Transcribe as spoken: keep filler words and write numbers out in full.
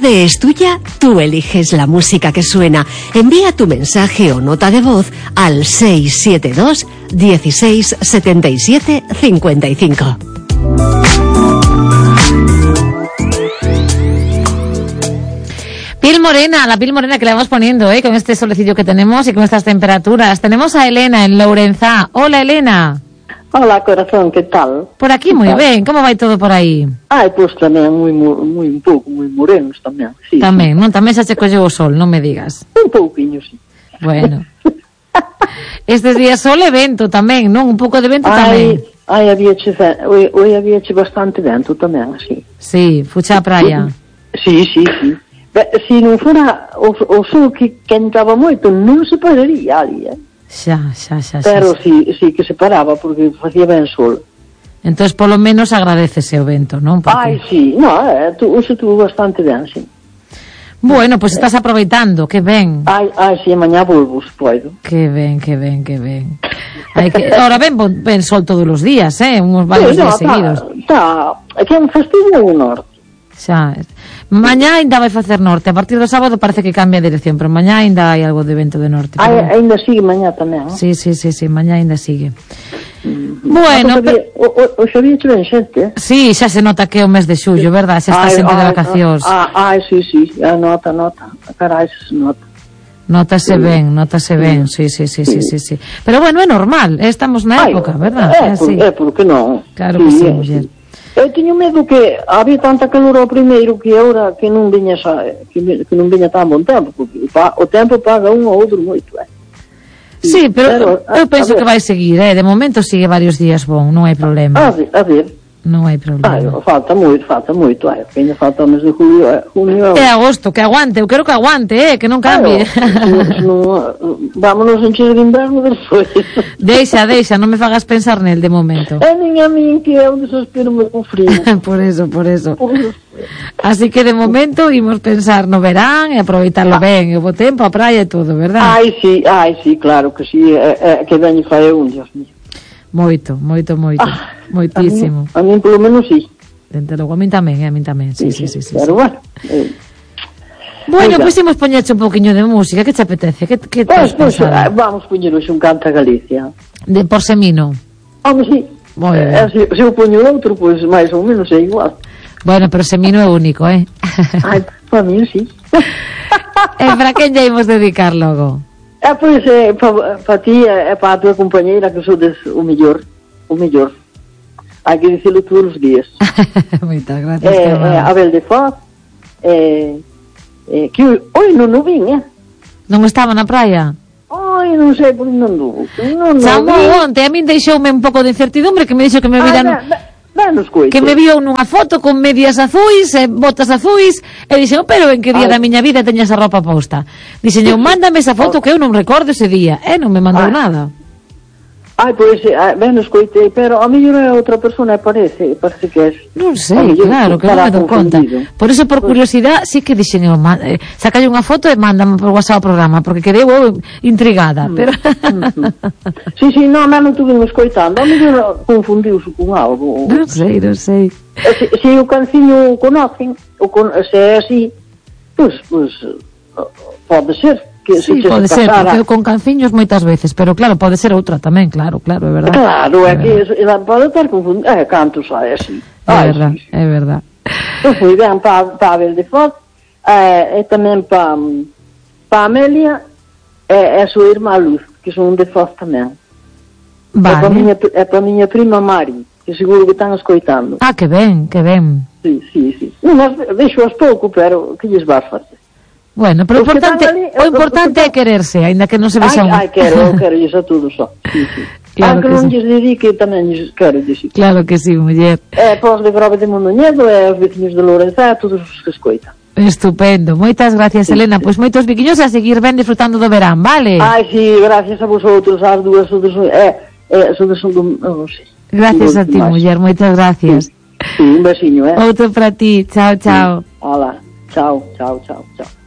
tarde es tuya, tú eliges la música que suena. Envía tu mensaje o nota de voz al seis siete dos, dieciséis, setenta y siete, cincuenta y cinco. Piel morena, la piel morena que le vamos poniendo, ¿eh? Con este solecillo que tenemos y con estas temperaturas. Tenemos a Elena en Lourenzá. Hola, Elena. Hola, corazón, ¿qué tal? Por aquí muy bien, ¿cómo va todo por aí? Ai, pois tamén moi, moi un pouco, moi morenos tamén, sí. Tamén, non? Tamén xa che colleu o sol, non me digas. Un pouquiño, sí. Bueno. Estes días sol e vento tamén, non? Un pouco de vento tamén. Ai, había che, oi, oi había che bastante vento tamén, sí. Sí, fucha a praia. Sí, sí, sí. Be, se non fora o, o sol que quentaba moito, non se pararía ali, eh? Xa, xa, xa, xa. Pero sí, sí que se paraba porque facía ben sol. Entonces, polo menos agradecese o vento, non? Porque... Ai, sí, no, eh, tu, se tuvo bastante ben, sí. Bueno, pois pues estás aproveitando, que ben. Ai, ai, si, sí, mañá volvo, se podo. Que ben, que ben, que ben. Hai que... Ahora ben, ben sol todos os días, eh? Uns varios sí, no, días ta, seguidos. Tá, é que é un festivo no norte. Xa, mañá ainda vai facer norte. A partir do sábado parece que cambia a dirección, pero mañá ainda hai algo de vento de norte. Ai, pero... ainda sigue mañá tamén, eh? Sí, sí, sí, sí, mañá ainda sigue. Mm. Bueno, pero... o, o, o xabía che ben xente, eh? Sí, xa se nota que é o mes de xullo, verdad? Xa está xente de vacacións. Ai, ai, sí, sí, a nota, nota. Carai, se nota. Notase sí. ben, notase ben, sí, sí, sí, sí, sí, sí. Pero bueno, é normal, estamos na época, ai, verdad? É, é, por, é porque non. Claro sí, que sí, é, muller. Sí. Eu teño medo que había tanta calor ao primeiro que agora que non viña xa, que, que non viña tan bon tempo, porque o tempo paga un ou outro moito, eh. Sí, pero, pero eu penso que vai seguir, eh, de momento sigue varios días bon, non hai problema. A ver, a ver. Non hai problema. Ai, falta moito, falta moito, ai, que ainda falta o mes de julio, eh, junio. É agosto, que aguante, eu quero que aguante, eh, que non cambie. Ai, no, vámonos encher de inverno despois. Deixa, deixa, non me fagas pensar nel de momento. É nin a min que é un desespero me con frío. Por eso, por eso. Por eso. Así que de momento imos pensar no verán e aproveitarlo ah. ben, o bo tempo, a praia e todo, verdad? Ai, sí, ai, sí, claro que sí, é, é, que ben fai un, Dios mío. Moito, moito, moito, ah, moitísimo. A mí, a mí polo menos sí. Dente logo, a min tamén, eh, a min tamén, sí, sí, sí, sí, sí, pero sí. bueno. Eh. Bueno, pois pues, imos poñerche un poquinho de música, que te apetece? Que, que pues, pues, vamos poñer hoxe un Canta Galicia. De por Semino. Home, sí. Moi ben. Eh, se, se eu poño outro, pois pues, máis ou menos é igual. Bueno, pero Semino é único, eh? Ai, para mí sí. E para quen lle imos dedicar logo? É, pois, é, para pa ti e para a tua compañeira que sodes o mellor, o mellor. Hai que dicilo todos os días. Moitas gracias. É, é, Abel de Foz, é, é, que oi, non o vin, eh? Non estaba na praia? Ai, non sei por non duvo. Non, non Chamou onte, a min deixoume un pouco de incertidumbre que me dixo que me viran... Ah, Danos coito. Que me viu nunha foto con medias azuis e botas azuis e dixen, oh, pero en que día Ay. da miña vida teña esa ropa posta? Dixen, eu, mándame esa foto que eu non recordo ese día. E non me mandou Ay. nada. Ai, pois, ben escoitei, pero a mellor é outra persona, parece, parece que é... Non sei, claro, que non me dou conta. Por eso, por curiosidade, sí que dixen, eu, eh, sacalle unha foto e mándame por WhatsApp o programa, porque quedei eu intrigada, mm. pero... sí, sí, non, non tuve escoitando, a mellor confundiuse con algo. Non sei, non sei. Se, se o canciño conocen, o con, se é así, pois, pois, pode ser. Que sí, se pode se ser, pasara... porque eu con canciños moitas veces, pero claro, pode ser outra tamén, claro, claro, é verdad. Claro, é, é que ela pode estar confundida, é, cantos hai así. É Ai, verdad, sí, sí. é verdad. Eu fui ben para pa Abel de Foz, e, e tamén para pa Amelia, e, e a súa irmá Luz, que son de Foz tamén. Vale. É para miña, é para miña prima Mari, que seguro que están escoitando. Ah, que ben, que ben. Sí, sí, sí. Unas, deixo as pouco, pero que lles vas facer? Bueno, pero o importante, ali, o importante é quererse, aínda que non se vexa un... Ai, quero, quero iso a todo só. Sí, sí. Claro Aunque que non sí. lles dedique, tamén lles quero dixi. Claro que sí, muller. É, pos de Grove de Mondoñedo e os veciños de Lourenzá, todos os que escoitan. Estupendo, moitas gracias, sí, Elena. Sí. Pois moitos biquiños a seguir ben disfrutando do verán, vale? Ai, sí, gracias a vosotros, as dúas, sodes, é, é, sodes un, non sei. Gracias a ti, máis. Muller, moitas gracias. Sí, sí, un besiño, eh. Outro para ti, chao, chao. Sí. Hola, chao, chao, chao, chao.